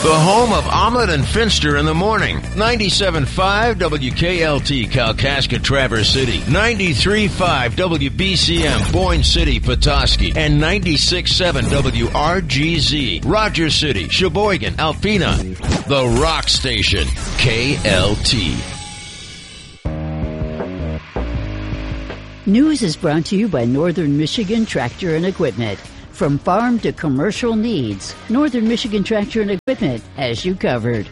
The home of Omelet and Finster in the morning. 97.5 WKLT, Kalkaska, Traverse City. 93.5 WBCM, Boyne City, Petoskey. And 96.7 WRGZ, Rogers City, Sheboygan, Alpena. The Rock Station, KLT. News is brought to you by Northern Michigan Tractor and Equipment. From farm to commercial needs, Northern Michigan Tractor and Equipment has you covered.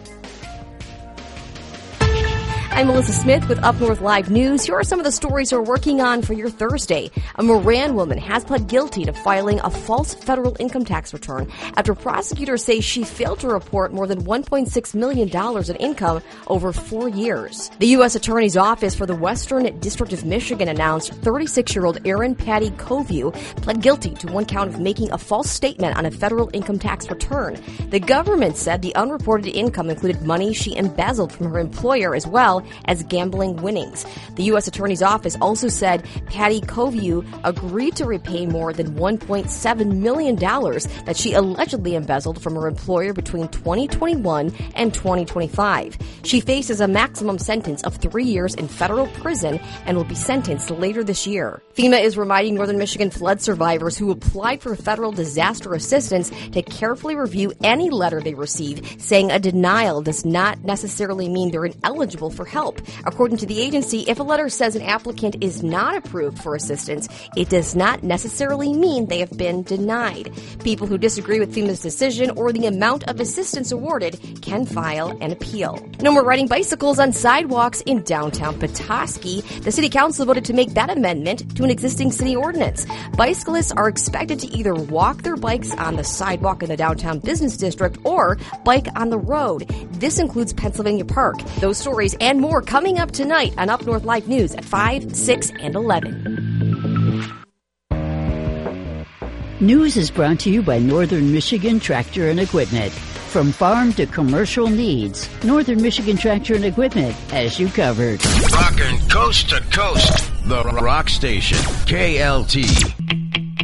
I'm Melissa Smith with Up North Live News. Here are some of the stories we're working on for your Thursday. A Moran woman has pled guilty to filing a false federal income tax return after prosecutors say she failed to report more than $1.6 million in income over 4 years. The U.S. Attorney's Office for the Western District of Michigan announced 36-year-old Erin Patty Coview pled guilty to one count of making a false statement on a federal income tax return. The government said the unreported income included money she embezzled from her employer as well as gambling winnings. The U.S. Attorney's Office also said Patty Coview agreed to repay more than $1.7 million that she allegedly embezzled from her employer between 2021 and 2025. She faces a maximum sentence of 3 years in federal prison and will be sentenced later this year. FEMA is reminding Northern Michigan flood survivors who applied for federal disaster assistance to carefully review any letter they receive, saying a denial does not necessarily mean they're ineligible for help. According to the agency, if a letter says an applicant is not approved for assistance, it does not necessarily mean they have been denied. People who disagree with FEMA's decision or the amount of assistance awarded can file an appeal. No more riding bicycles on sidewalks in downtown Petoskey. The City Council voted to make that amendment to an existing city ordinance. Bicyclists are expected to either walk their bikes on the sidewalk in the downtown business district or bike on the road. This includes Pennsylvania Park. Those stories and more coming up tonight on Up North Live News at 5, 6, and 11. News is brought to you by Northern Michigan Tractor and Equipment. From farm to commercial needs, Northern Michigan Tractor and Equipment has you covered. Rockin' coast to coast. The Rock Station, KLT.